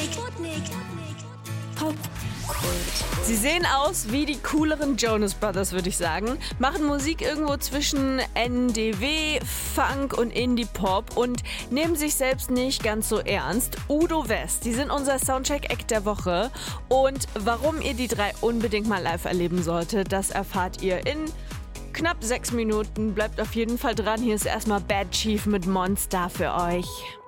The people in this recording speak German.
Popkult. Sie sehen aus wie die cooleren Jonas Brothers, würde ich sagen. Machen Musik irgendwo zwischen NDW, Funk und Indie-Pop und nehmen sich selbst nicht ganz so ernst. Udo West, die sind unser Soundcheck-Act der Woche. Und warum ihr die drei unbedingt mal live erleben solltet, das erfahrt ihr in knapp 6 Minuten. Bleibt auf jeden Fall dran. Hier ist erstmal Bad Chief mit Monster für euch.